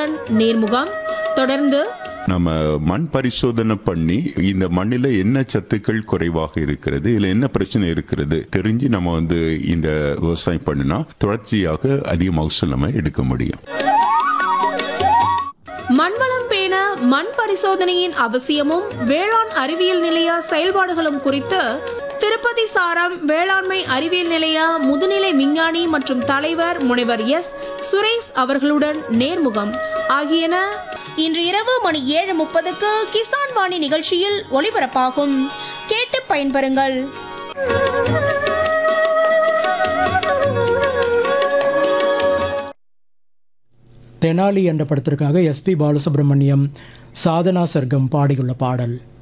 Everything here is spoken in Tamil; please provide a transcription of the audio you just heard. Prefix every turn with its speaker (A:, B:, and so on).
A: அவர்களுடன் நேர்முகம். தொடர்ந்து
B: நம்ம மண் பரிசோதனை பண்ணி இந்த மண்ணில் என்ன சத்துக்கள் குறைவாக இருக்கிறது, இல்லை என்ன பிரச்சனை இருக்கிறது தெரிஞ்சு நம்ம இந்த விவசாயம் பண்ணினா தொடர்ச்சியாக அதிக மகசூல் நம்ம எடுக்க முடியும்.
A: மண்வளம் பேண மண் பரிசோதனையின் அவசியமும் வேளாண் அறிவியல் நிலைய செயல்பாடுகளும் குறித்து திருப்பதி சாரம் வேளாண்மை அறிவியல் நிலைய முதுநிலை விஞ்ஞானி மற்றும் தலைவர் முனைவர் எஸ் சுரேஷ் அவர்களுடன் நேர்முகம் ஆகியன இன்று இரவு மணி 7:30 கிசான் வாணி நிகழ்ச்சியில் ஒளிபரப்பாகும். கேட்டு பயன்பெறுங்கள்.
C: தெனாலி என்ற படத்திற்காக எஸ்பி பாலசுப்ரமணியம், சாதனா சர்க்கம் பாடியுள்ள பாடல்.